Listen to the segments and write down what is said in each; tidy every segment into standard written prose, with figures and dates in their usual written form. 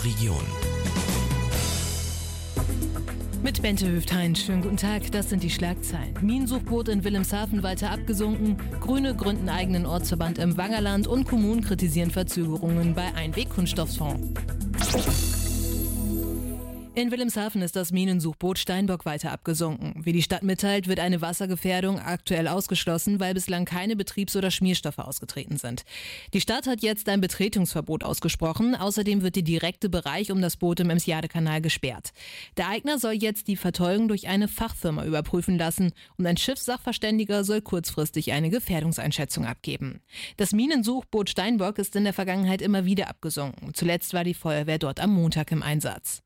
unserer Region. Mit Bente Hüfthain, schönen guten Tag, das sind die Schlagzeilen. Minensuchboot in Wilhelmshaven weiter abgesunken, Grüne gründen eigenen Ortsverband im Wangerland und Kommunen kritisieren Verzögerungen bei Einweg-Kunststofffonds. In Wilhelmshaven ist das Minensuchboot Steinbock weiter abgesunken. Wie die Stadt mitteilt, wird eine Wassergefährdung aktuell ausgeschlossen, weil bislang keine Betriebs- oder Schmierstoffe ausgetreten sind. Die Stadt hat jetzt ein Betretungsverbot ausgesprochen. Außerdem wird der direkte Bereich um das Boot im Emsjade-Kanal gesperrt. Der Eigner soll jetzt die Verteugung durch eine Fachfirma überprüfen lassen und ein Schiffssachverständiger soll kurzfristig eine Gefährdungseinschätzung abgeben. Das Minensuchboot Steinbock ist in der Vergangenheit immer wieder abgesunken. Zuletzt war die Feuerwehr dort am Montag im Einsatz.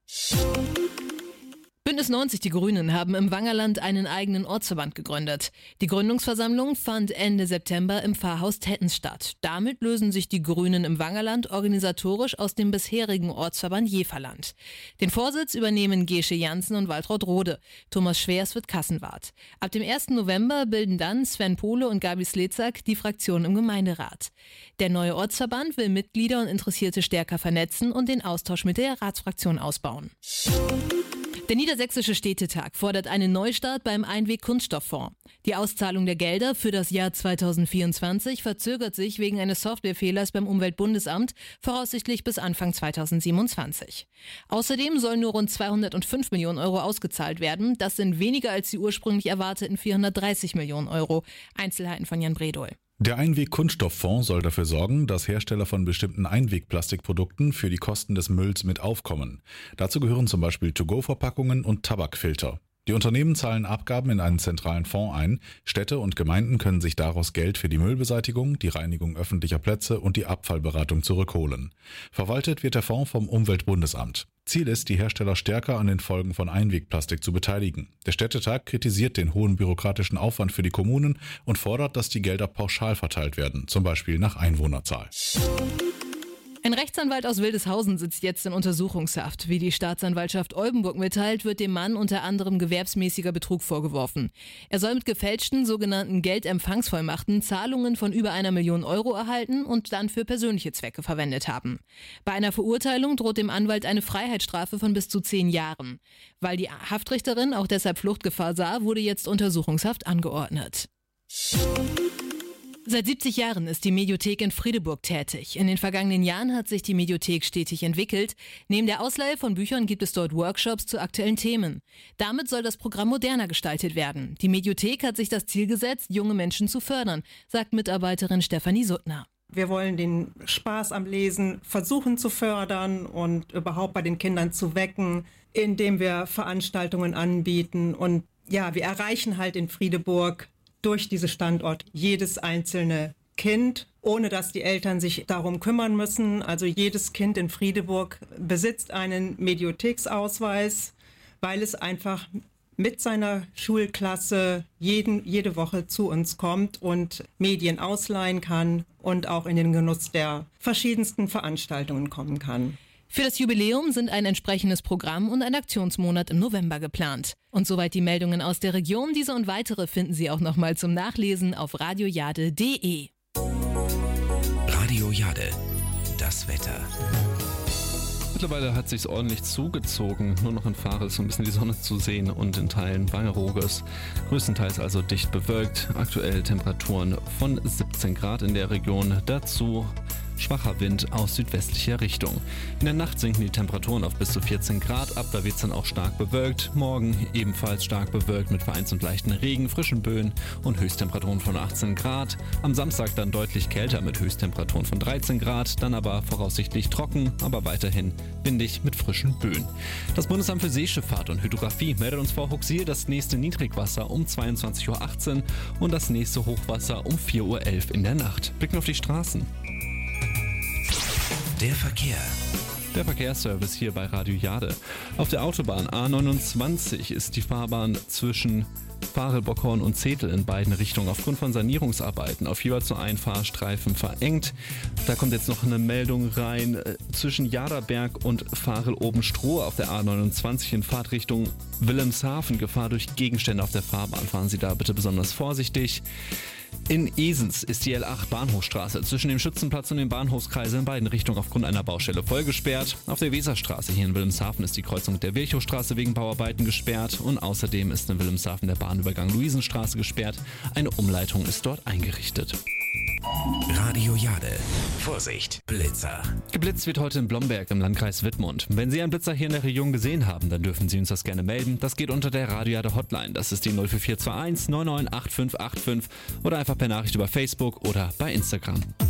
Bündnis 90 Die Grünen haben im Wangerland einen eigenen Ortsverband gegründet. Die Gründungsversammlung fand Ende September im Pfarrhaus Tettens statt. Damit lösen sich die Grünen im Wangerland organisatorisch aus dem bisherigen Ortsverband Jeverland. Den Vorsitz übernehmen Gesche Jansen und Waltraud Rode. Thomas Schwers wird Kassenwart. Ab dem 1. November bilden dann Sven Pohle und Gabi Slezak die Fraktion im Gemeinderat. Der neue Ortsverband will Mitglieder und Interessierte stärker vernetzen und den Austausch mit der Ratsfraktion ausbauen. Der Niedersächsische Städtetag fordert einen Neustart beim Einweg-Kunststofffonds. Die Auszahlung der Gelder für das Jahr 2024 verzögert sich wegen eines Softwarefehlers beim Umweltbundesamt, voraussichtlich bis Anfang 2027. Außerdem sollen nur rund 205 Millionen Euro ausgezahlt werden. Das sind weniger als die ursprünglich erwarteten 430 Millionen Euro. Einzelheiten von Jan Bredohl. Der Einweg-Kunststofffonds soll dafür sorgen, dass Hersteller von bestimmten Einwegplastikprodukten für die Kosten des Mülls mit aufkommen. Dazu gehören zum Beispiel To-Go-Verpackungen und Tabakfilter. Die Unternehmen zahlen Abgaben in einen zentralen Fonds ein. Städte und Gemeinden können sich daraus Geld für die Müllbeseitigung, die Reinigung öffentlicher Plätze und die Abfallberatung zurückholen. Verwaltet wird der Fonds vom Umweltbundesamt. Ziel ist, die Hersteller stärker an den Folgen von Einwegplastik zu beteiligen. Der Städtetag kritisiert den hohen bürokratischen Aufwand für die Kommunen und fordert, dass die Gelder pauschal verteilt werden, zum Beispiel nach Einwohnerzahl. Ein Rechtsanwalt aus Wildeshausen sitzt jetzt in Untersuchungshaft. Wie die Staatsanwaltschaft Oldenburg mitteilt, wird dem Mann unter anderem gewerbsmäßiger Betrug vorgeworfen. Er soll mit gefälschten sogenannten Geldempfangsvollmachten Zahlungen von über 1 Million Euro erhalten und dann für persönliche Zwecke verwendet haben. Bei einer Verurteilung droht dem Anwalt eine Freiheitsstrafe von bis zu 10 Jahren. Weil die Haftrichterin auch deshalb Fluchtgefahr sah, wurde jetzt Untersuchungshaft angeordnet. Seit 70 Jahren ist die Mediothek in Friedeburg tätig. In den vergangenen Jahren hat sich die Mediothek stetig entwickelt. Neben der Ausleihe von Büchern gibt es dort Workshops zu aktuellen Themen. Damit soll das Programm moderner gestaltet werden. Die Mediothek hat sich das Ziel gesetzt, junge Menschen zu fördern, sagt Mitarbeiterin Stefanie Suttner. Wir wollen den Spaß am Lesen versuchen zu fördern und überhaupt bei den Kindern zu wecken, indem wir Veranstaltungen anbieten. Und ja, wir erreichen halt in Friedeburg durch diesen Standort jedes einzelne Kind, ohne dass die Eltern sich darum kümmern müssen. Also jedes Kind in Friedeburg besitzt einen Mediotheksausweis, weil es einfach mit seiner Schulklasse jede Woche zu uns kommt und Medien ausleihen kann und auch in den Genuss der verschiedensten Veranstaltungen kommen kann. Für das Jubiläum sind ein entsprechendes Programm und ein Aktionsmonat im November geplant. Und soweit die Meldungen aus der Region. Diese und weitere finden Sie auch nochmal zum Nachlesen auf radiojade.de. Radio Jade, das Wetter. Mittlerweile hat sich's ordentlich zugezogen. Nur noch in Fahre ist so ein bisschen die Sonne zu sehen und in Teilen Wangerooges. Größtenteils also dicht bewölkt. Aktuell Temperaturen von 17 Grad in der Region. Dazu schwacher Wind aus südwestlicher Richtung. In der Nacht sinken die Temperaturen auf bis zu 14 Grad ab, da wird es dann auch stark bewölkt. Morgen ebenfalls stark bewölkt mit vereinzelt leichten Regen, frischen Böen und Höchsttemperaturen von 18 Grad. Am Samstag dann deutlich kälter mit Höchsttemperaturen von 13 Grad, dann aber voraussichtlich trocken, aber weiterhin windig mit frischen Böen. Das Bundesamt für Seeschifffahrt und Hydrographie meldet uns vor Huxil das nächste Niedrigwasser um 22.18 Uhr und das nächste Hochwasser um 4.11 Uhr in der Nacht. Blicken auf die Straßen. Der Verkehr. Der Verkehrsservice hier bei Radio Jade. Auf der Autobahn A29 ist die Fahrbahn zwischen Farel-Bockhorn und Zetel in beiden Richtungen aufgrund von Sanierungsarbeiten auf jeweils nur einen Fahrstreifen verengt. Da kommt jetzt noch eine Meldung rein zwischen Jaderberg und Farel-Obenstroh auf der A29 in Fahrtrichtung Wilhelmshaven. Gefahr durch Gegenstände auf der Fahrbahn. Fahren Sie da bitte besonders vorsichtig. In Esens ist die L8 Bahnhofstraße zwischen dem Schützenplatz und dem Bahnhofskreisel in beiden Richtungen aufgrund einer Baustelle voll gesperrt. Auf der Weserstraße hier in Wilhelmshaven ist die Kreuzung der Virchowstraße wegen Bauarbeiten gesperrt und außerdem ist in Wilhelmshaven der Bahnübergang Luisenstraße gesperrt. Eine Umleitung ist dort eingerichtet. Radio Jade. Vorsicht, Blitzer. Geblitzt wird heute in Blomberg im Landkreis Wittmund. Wenn Sie einen Blitzer hier in der Region gesehen haben, dann dürfen Sie uns das gerne melden. Das geht unter der Radio Jade Hotline. Das ist die 04421 998585 oder einfach per Nachricht über Facebook oder bei Instagram.